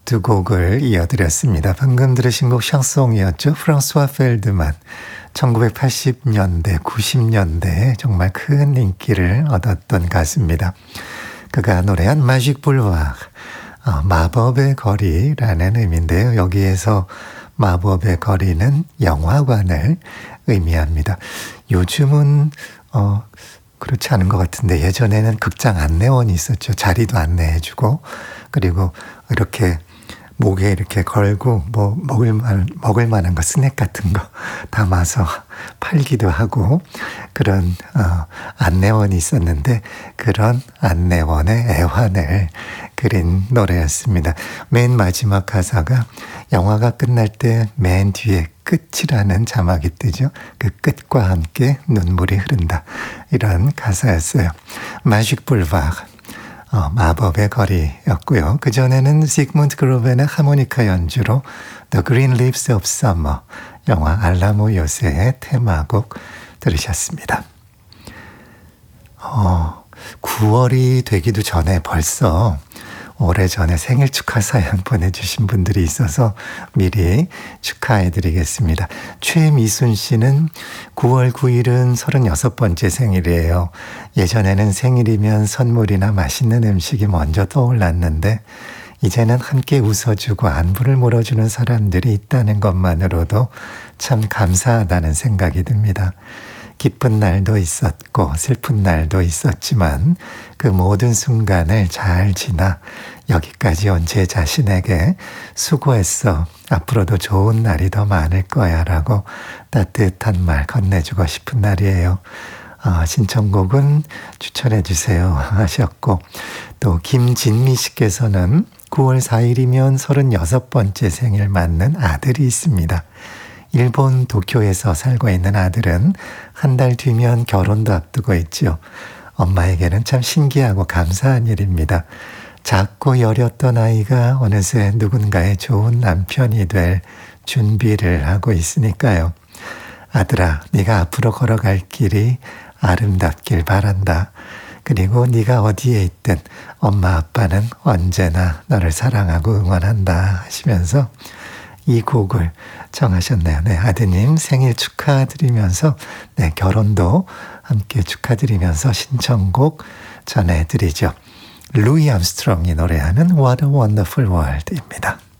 두 곡을 이어드렸습니다. 방금 들으신 곡 샹송이었죠. 프랑스와 펠드만 1980년대, 90년대에 정말 큰 인기를 얻었던 가수입니다. 그가 노래한 마직 불와르, 마법의 거리라는 의미인데요. 여기에서 마법의 거리는 영화관을 의미합니다. 요즘은 그렇지 않은 것 같은데 예전에는 극장 안내원이 있었죠. 자리도 안내해주고 그리고 이렇게 목에 이렇게 걸고 뭐 먹을 만한 거 스낵 같은 거 담아서 팔기도 하고 그런 안내원이 있었는데 그런 안내원의 애환을 그린 노래였습니다. 맨 마지막 가사가 영화가 끝날 때 맨 뒤에 끝이라는 자막이 뜨죠. 그 끝과 함께 눈물이 흐른다. 이런 가사였어요. 마직 불와르 마법의 거리였고요. 그전에는 시그문드 그로벤의 하모니카 연주로 The Green Leaves of Summer 영화 알라모 요새의 테마곡 들으셨습니다. 9월이 되기도 전에 벌써 오래전에 생일 축하 사연 보내주신 분들이 있어서 미리 축하해드리겠습니다. 최미순 씨는 9월 9일은 36번째 생일이에요. 예전에는 생일이면 선물이나 맛있는 음식이 먼저 떠올랐는데 이제는 함께 웃어주고 안부를 물어주는 사람들이 있다는 것만으로도 참 감사하다는 생각이 듭니다. 기쁜 날도 있었고 슬픈 날도 있었지만 그 모든 순간을 잘 지나 여기까지 온 제 자신에게 수고했어. 앞으로도 좋은 날이 더 많을 거야 라고 따뜻한 말 건네주고 싶은 날이에요. 신청곡은 추천해 주세요 하셨고 또 김진미 씨께서는 9월 4일이면 36번째 생일 맞는 아들이 있습니다. 일본 도쿄에서 살고 있는 아들은 한 달 뒤면 결혼도 앞두고 있죠. 엄마에게는 참 신기하고 감사한 일입니다. 작고 여렸던 아이가 어느새 누군가의 좋은 남편이 될 준비를 하고 있으니까요. 아들아, 네가 앞으로 걸어갈 길이 아름답길 바란다. 그리고 네가 어디에 있든 엄마 아빠는 언제나 너를 사랑하고 응원한다 하시면서 이 곡을 정하셨네요. 네, 아드님 생일 축하드리면서 네, 결혼도 함께 축하드리면서 신청곡 전해드리죠. 루이 암스트롱이 노래하는 What a Wonderful World입니다.